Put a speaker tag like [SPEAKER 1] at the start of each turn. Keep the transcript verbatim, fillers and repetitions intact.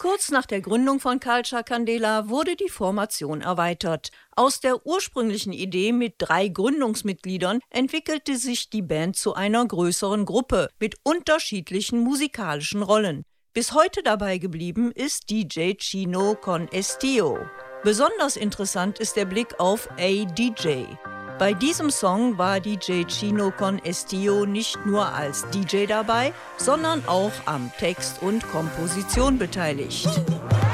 [SPEAKER 1] Kurz nach der Gründung von Culture Candela wurde die Formation erweitert. Aus der ursprünglichen Idee mit drei Gründungsmitgliedern entwickelte sich die Band zu einer größeren Gruppe mit unterschiedlichen musikalischen Rollen. Bis heute dabei geblieben ist D J Chino con Estilo. Besonders interessant ist der Blick auf A D J. Bei diesem Song war D J Chino con Estilo nicht nur als D J dabei, sondern auch am Text und Komposition beteiligt.